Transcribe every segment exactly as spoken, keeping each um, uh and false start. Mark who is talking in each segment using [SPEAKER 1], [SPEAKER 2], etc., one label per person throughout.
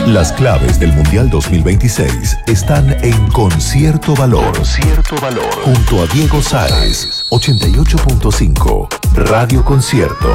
[SPEAKER 1] Las claves del Mundial dos mil veintiséis están en Concierto Valor. Concierto Valor. Junto a Diego Sáez, ochenta y ocho punto cinco, Radio Concierto.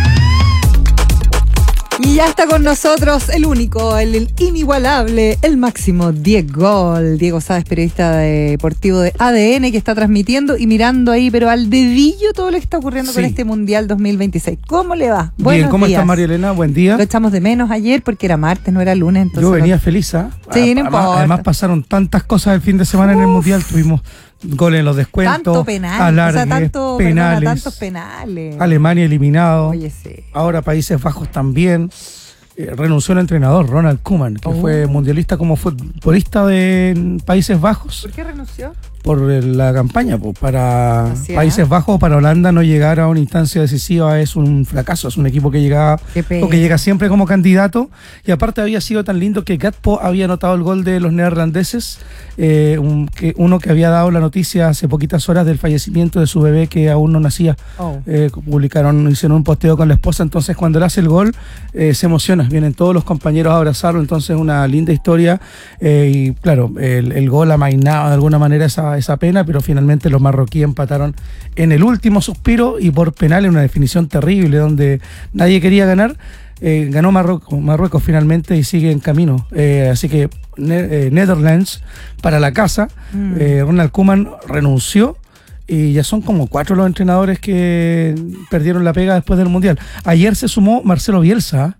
[SPEAKER 2] Y ya está con nosotros el único, el, el inigualable, el máximo Diego. Diego Sáez, periodista deportivo de A D N, que está transmitiendo y mirando ahí, pero al dedillo, todo lo que está ocurriendo sí. con este Mundial dos mil veintiséis. ¿Cómo le va?
[SPEAKER 3] Buenos Bien, ¿cómo días. Está María Elena? Buen día.
[SPEAKER 2] Lo echamos de menos ayer porque era martes, no era lunes. Entonces
[SPEAKER 3] Yo venía
[SPEAKER 2] no...
[SPEAKER 3] feliz, ¿ah?
[SPEAKER 2] ¿eh? Sí, no
[SPEAKER 3] además,
[SPEAKER 2] importa.
[SPEAKER 3] Además pasaron tantas cosas el fin de semana Uf. en el Mundial. Tuvimos goles en los descuentos.
[SPEAKER 2] Tanto penal,
[SPEAKER 3] alargues,
[SPEAKER 2] o sea, tanto,
[SPEAKER 3] penales,
[SPEAKER 2] perdona, tantos penales.
[SPEAKER 3] Alemania eliminado.
[SPEAKER 2] Oye, sí.
[SPEAKER 3] Ahora Países Bajos también. Eh, renunció el entrenador Ronald Koeman, que oh. fue mundialista como futbolista de Países Bajos.
[SPEAKER 2] ¿Por qué renunció?
[SPEAKER 3] Por la campaña, pues para Así Países es. Bajos, para Holanda no llegar a una instancia decisiva es un fracaso, es un equipo que llegaba o que llega siempre como candidato, y aparte había sido tan lindo que Gakpo había anotado el gol de los neerlandeses, eh, un, que, uno que había dado la noticia hace poquitas horas del fallecimiento de su bebé que aún no nacía. Oh. Eh, publicaron, hicieron un posteo con la esposa, entonces cuando él hace el gol eh, se emociona, vienen todos los compañeros a abrazarlo, entonces una linda historia, eh, y claro, el, el gol amainaba de alguna manera esa esa pena, pero finalmente los marroquíes empataron en el último suspiro y por penal en una definición terrible donde nadie quería ganar. Eh, ganó Marruecos, Marruecos finalmente y sigue en camino. Eh, así que ne- eh, Netherlands para la casa. Mm. Eh, Ronald Koeman renunció y ya son como cuatro los entrenadores que perdieron la pega después del Mundial. Ayer se sumó Marcelo Bielsa,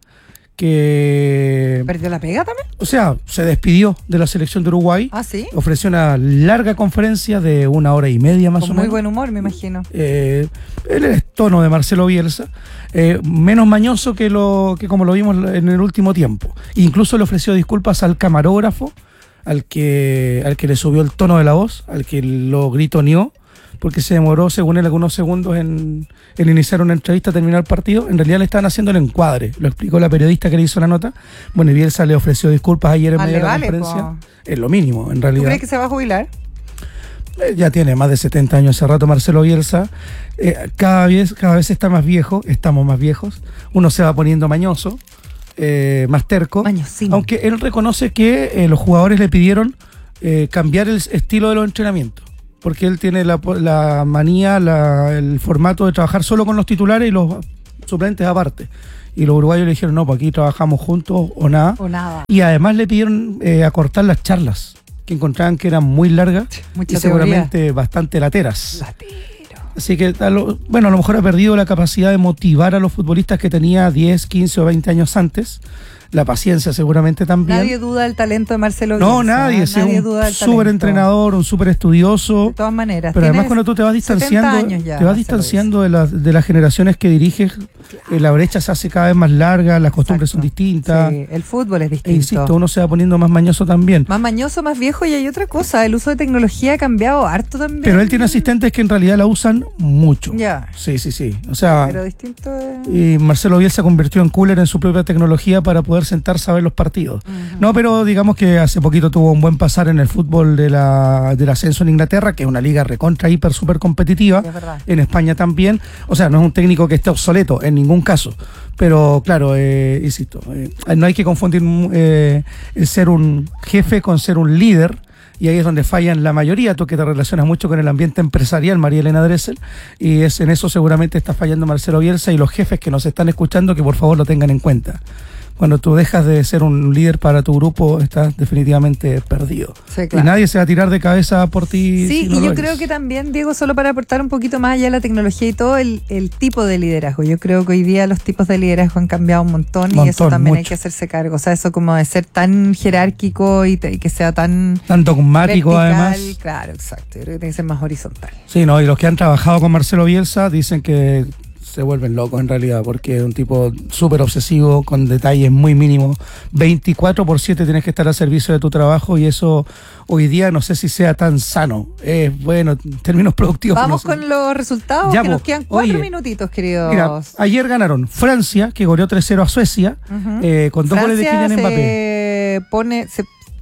[SPEAKER 3] que...
[SPEAKER 2] ¿Perdió la pega también?
[SPEAKER 3] O sea, se despidió de la selección de Uruguay.
[SPEAKER 2] ¿Ah, sí?
[SPEAKER 3] Ofreció una larga conferencia de una hora y media más
[SPEAKER 2] Con
[SPEAKER 3] o menos.
[SPEAKER 2] Muy buen humor, me imagino.
[SPEAKER 3] Eh, él es tono de Marcelo Bielsa, eh, menos mañoso que, lo, que como lo vimos en el último tiempo. Incluso le ofreció disculpas al camarógrafo, al que, al que le subió el tono de la voz, al que lo gritoneó, porque se demoró, según él, algunos segundos en, en iniciar una entrevista, terminar el partido. En realidad le estaban haciendo el encuadre, lo explicó la periodista que le hizo la nota. Bueno, y Bielsa le ofreció disculpas ayer en medio de la vale, conferencia. Po. Es lo mínimo, en realidad.
[SPEAKER 2] ¿Tú crees que se va a jubilar?
[SPEAKER 3] Eh, ya tiene más de setenta años hace rato Marcelo Bielsa. Eh, cada vez, cada vez está más viejo, estamos más viejos. Uno se va poniendo mañoso, eh, más terco.
[SPEAKER 2] Mañosín.
[SPEAKER 3] Aunque él reconoce que eh, los jugadores le pidieron eh, cambiar el estilo de los entrenamientos, porque él tiene la, la manía, la, el formato de trabajar solo con los titulares y los suplentes aparte. Y los uruguayos le dijeron, no, pues aquí trabajamos juntos o nada.
[SPEAKER 2] O nada.
[SPEAKER 3] Y además le pidieron eh, acortar las charlas, que encontraban que eran muy largas Mucha y seguramente teoría. Bastante lateras.
[SPEAKER 2] Latero.
[SPEAKER 3] Así que, a lo, bueno, a lo mejor ha perdido la capacidad de motivar a los futbolistas que tenía diez, quince o veinte años antes. La paciencia seguramente también.
[SPEAKER 2] Nadie duda del talento de Marcelo Bielsa.
[SPEAKER 3] No, nadie. Es un súper entrenador, un súper estudioso.
[SPEAKER 2] De todas maneras.
[SPEAKER 3] Pero además cuando tú te vas distanciando, ya, te vas distanciando de, la, de las generaciones que diriges, claro. La brecha se hace cada vez más larga, las costumbres Exacto. son distintas.
[SPEAKER 2] Sí, el fútbol es distinto.
[SPEAKER 3] E insisto, uno se va poniendo más mañoso también.
[SPEAKER 2] Más mañoso, más viejo, y hay otra cosa, el uso de tecnología ha cambiado harto también.
[SPEAKER 3] Pero él tiene asistentes que en realidad la usan mucho.
[SPEAKER 2] Ya.
[SPEAKER 3] Sí, sí, sí. O sea,
[SPEAKER 2] pero distinto es...
[SPEAKER 3] Y Marcelo Bielsa convirtió en cooler en su propia tecnología para poder sentarse a ver los partidos. Uh-huh. No, pero digamos que hace poquito tuvo un buen pasar en el fútbol de la, del ascenso en Inglaterra, que es una liga recontra, hiper, súper competitiva.
[SPEAKER 2] Sí, es verdad.
[SPEAKER 3] En España también. O sea, no es un técnico que esté obsoleto en ningún caso. Pero claro, eh, insisto, eh, no hay que confundir eh, el ser un jefe con ser un líder. Y ahí es donde fallan la mayoría, tú que te relacionas mucho con el ambiente empresarial, María Elena Dressel, y es en eso seguramente está fallando Marcelo Bielsa y los jefes que nos están escuchando que por favor lo tengan en cuenta. Cuando tú dejas de ser un líder para tu grupo, estás definitivamente perdido. Sí, claro. Y nadie se va a tirar de cabeza por ti.
[SPEAKER 2] Sí,
[SPEAKER 3] si no
[SPEAKER 2] y
[SPEAKER 3] lo
[SPEAKER 2] yo
[SPEAKER 3] eres.
[SPEAKER 2] creo que también, Diego, solo para aportar un poquito más allá de la tecnología y todo, el, el tipo de liderazgo. Yo creo que hoy día los tipos de liderazgo han cambiado un montón, montón y eso también mucho. Hay que hacerse cargo. O sea, eso como de ser tan jerárquico y, te, y que sea tan...
[SPEAKER 3] Tan dogmático, vertical,
[SPEAKER 2] además. Claro, exacto. Yo creo que tiene que ser más horizontal.
[SPEAKER 3] Sí, no, y los que han trabajado con Marcelo Bielsa dicen que se vuelven locos en realidad, porque es un tipo súper obsesivo, con detalles muy mínimos. veinticuatro por siete tienes que estar al servicio de tu trabajo y eso hoy día no sé si sea tan sano. Es eh, bueno, en términos productivos.
[SPEAKER 2] Vamos
[SPEAKER 3] no sé.
[SPEAKER 2] con los resultados,
[SPEAKER 3] ya,
[SPEAKER 2] que
[SPEAKER 3] po,
[SPEAKER 2] nos quedan cuatro
[SPEAKER 3] oye,
[SPEAKER 2] minutitos, queridos.
[SPEAKER 3] Mira, ayer ganaron Francia, que goleó tres cero a Suecia, uh-huh. eh, con dos
[SPEAKER 2] Francia
[SPEAKER 3] goles de Kylian Mbappé.
[SPEAKER 2] Se pone... Se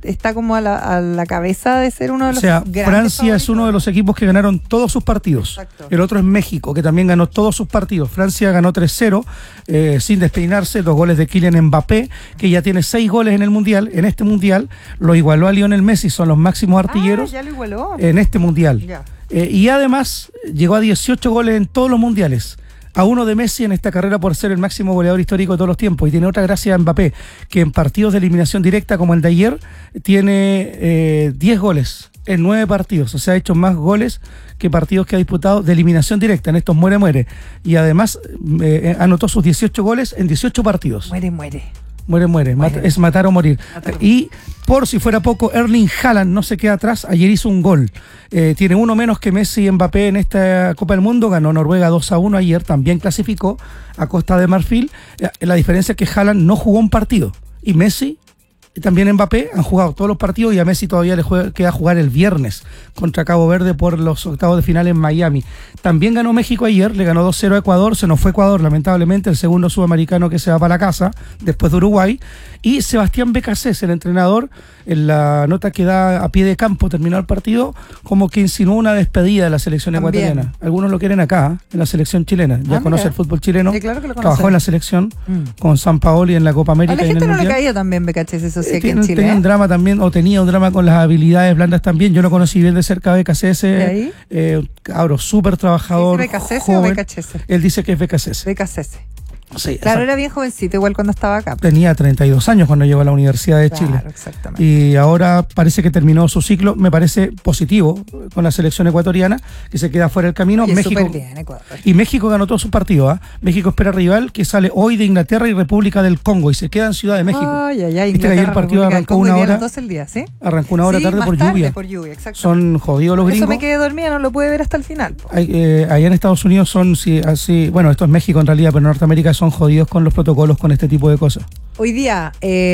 [SPEAKER 2] está como a la, a la cabeza de ser uno de los
[SPEAKER 3] O sea,
[SPEAKER 2] grandes
[SPEAKER 3] Francia
[SPEAKER 2] favoritos.
[SPEAKER 3] es uno de los equipos que ganaron todos sus partidos.
[SPEAKER 2] Exacto.
[SPEAKER 3] El otro es México, que también ganó todos sus partidos. Francia ganó tres cero, eh, sin despeinarse, dos goles de Kylian Mbappé, que ya tiene seis goles en el Mundial. En este Mundial lo igualó a Lionel Messi, son los máximos artilleros.
[SPEAKER 2] Ah, ya lo igualó.
[SPEAKER 3] En este Mundial.
[SPEAKER 2] Ya.
[SPEAKER 3] Eh, y además llegó a dieciocho goles en todos los mundiales. A uno de Messi en esta carrera por ser el máximo goleador histórico de todos los tiempos. Y tiene otra gracia a Mbappé, que en partidos de eliminación directa como el de ayer, tiene eh, diez goles en nueve partidos. O sea, ha hecho más goles que partidos que ha disputado de eliminación directa. En estos muere-muere. Y además eh, anotó sus dieciocho goles en dieciocho partidos.
[SPEAKER 2] Muere, muere.
[SPEAKER 3] Muere, muere,
[SPEAKER 2] Muere.
[SPEAKER 3] Mat- es matar o morir.
[SPEAKER 2] Matar o morir.
[SPEAKER 3] Y por si fuera poco, Erling Haaland no se queda atrás. Ayer hizo un gol. Eh, tiene uno menos que Messi y Mbappé en esta Copa del Mundo. Ganó Noruega dos a uno ayer. También clasificó a Costa de Marfil. Eh, la diferencia es que Haaland no jugó un partido. Y Messi y también Mbappé han jugado todos los partidos y a Messi todavía le juega, queda jugar el viernes contra Cabo Verde por los octavos de final en Miami. También ganó México ayer, le ganó dos cero a Ecuador, se nos fue Ecuador lamentablemente, el segundo sudamericano que se va para la casa después de Uruguay. Y Sebastián Becasés, el entrenador, en la nota que da a pie de campo, terminó el partido, como que insinuó una despedida de la selección
[SPEAKER 2] También.
[SPEAKER 3] ecuatoriana. Algunos lo quieren acá, ¿eh? En la selección chilena. Ya
[SPEAKER 2] Ah,
[SPEAKER 3] conoce
[SPEAKER 2] mira.
[SPEAKER 3] el fútbol chileno,
[SPEAKER 2] Sí, claro que lo conoce.
[SPEAKER 3] trabajó en la selección
[SPEAKER 2] Mm.
[SPEAKER 3] con San Paoli en la Copa América.
[SPEAKER 2] A la
[SPEAKER 3] y en
[SPEAKER 2] gente
[SPEAKER 3] el
[SPEAKER 2] no le
[SPEAKER 3] Mundial.
[SPEAKER 2] caía también Becachese, eso sí,
[SPEAKER 3] Eh,
[SPEAKER 2] aquí en
[SPEAKER 3] tiene-
[SPEAKER 2] Chile.
[SPEAKER 3] tenía
[SPEAKER 2] ¿eh?
[SPEAKER 3] un drama también, o tenía un drama con las habilidades blandas también. Yo lo conocí bien de cerca, B K C S,
[SPEAKER 2] ¿De ahí?
[SPEAKER 3] eh, cabro, súper trabajador.
[SPEAKER 2] ¿Dice Becasese o
[SPEAKER 3] joven.
[SPEAKER 2] Becachese?
[SPEAKER 3] Él dice que es B K C S.
[SPEAKER 2] Becachese.
[SPEAKER 3] Sí,
[SPEAKER 2] Claro,
[SPEAKER 3] exacto.
[SPEAKER 2] era bien jovencito, igual cuando estaba acá.
[SPEAKER 3] Tenía treinta y dos años cuando llegó a la Universidad de
[SPEAKER 2] Claro,
[SPEAKER 3] Chile.
[SPEAKER 2] exactamente.
[SPEAKER 3] Y ahora parece que terminó su ciclo. Me parece positivo con la selección ecuatoriana, que se queda fuera del camino.
[SPEAKER 2] Oye,
[SPEAKER 3] México,
[SPEAKER 2] súper bien, Ecuador.
[SPEAKER 3] y México ganó todos sus partidos. ¿ah? México espera rival que sale hoy de Inglaterra y República del Congo y se queda en Ciudad de México.
[SPEAKER 2] Ay, ay, ay.
[SPEAKER 3] Viste que ayer el
[SPEAKER 2] Inglaterra,
[SPEAKER 3] partido
[SPEAKER 2] República del
[SPEAKER 3] arrancó
[SPEAKER 2] Congo,
[SPEAKER 3] una
[SPEAKER 2] y día a
[SPEAKER 3] hora.
[SPEAKER 2] las doce del día, ¿sí?
[SPEAKER 3] Arrancó una hora
[SPEAKER 2] Sí,
[SPEAKER 3] tarde
[SPEAKER 2] más
[SPEAKER 3] por
[SPEAKER 2] tarde
[SPEAKER 3] lluvia.
[SPEAKER 2] por lluvia, exacto.
[SPEAKER 3] Son jodidos los
[SPEAKER 2] Eso
[SPEAKER 3] gringos.
[SPEAKER 2] me quedé dormida, no lo pude ver hasta el final. po.
[SPEAKER 3] Hay, eh, allá en Estados Unidos son sí, así, bueno, esto es México en realidad, pero en Norteamérica son jodidos con los protocolos con este tipo de cosas.
[SPEAKER 2] Hoy día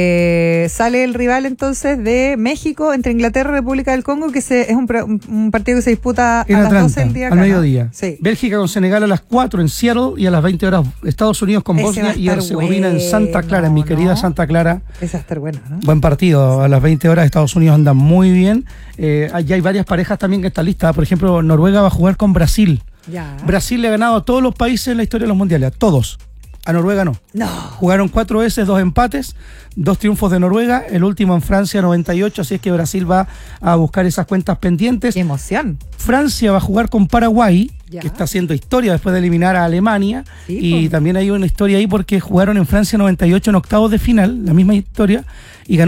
[SPEAKER 2] eh, sale el rival entonces de México entre Inglaterra y República del Congo, que se, es un, pro- un- un partido que se disputa
[SPEAKER 3] En
[SPEAKER 2] a las doce
[SPEAKER 3] Atlanta,
[SPEAKER 2] del día.
[SPEAKER 3] al
[SPEAKER 2] acá, ¿no?
[SPEAKER 3] mediodía.
[SPEAKER 2] Sí.
[SPEAKER 3] Bélgica con Senegal a las cuatro en Seattle y a las veinte horas Estados Unidos con
[SPEAKER 2] Ese va
[SPEAKER 3] Bosnia
[SPEAKER 2] a
[SPEAKER 3] y
[SPEAKER 2] estar
[SPEAKER 3] Herzegovina en Santa Clara, en mi
[SPEAKER 2] bueno,
[SPEAKER 3] querida
[SPEAKER 2] ¿no?
[SPEAKER 3] Santa Clara.
[SPEAKER 2] Ese va a estar bueno, ¿no?
[SPEAKER 3] Buen partido, a las veinte horas Estados Unidos anda muy bien. Eh, allá hay varias parejas también que están listas. Por ejemplo, Noruega va a jugar con Brasil.
[SPEAKER 2] Ya.
[SPEAKER 3] Brasil le ha ganado a todos los países en la historia de los mundiales, a todos. A Noruega no.
[SPEAKER 2] No.
[SPEAKER 3] Jugaron cuatro veces, dos empates, dos triunfos de Noruega, el último en Francia noventa y ocho, así es que Brasil va a buscar esas cuentas pendientes.
[SPEAKER 2] Qué emoción.
[SPEAKER 3] Francia va a jugar con Paraguay,
[SPEAKER 2] Ya.
[SPEAKER 3] que está haciendo historia después de eliminar a Alemania,
[SPEAKER 2] Sí,
[SPEAKER 3] y
[SPEAKER 2] po.
[SPEAKER 3] también hay una historia ahí porque jugaron en Francia noventa y ocho en octavos de final, la misma historia, y ganó